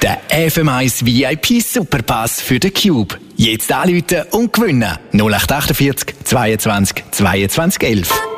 Der FM1 VIP Superpass für den Cube. Jetzt anrufen und gewinnen. 0848 22 22 11.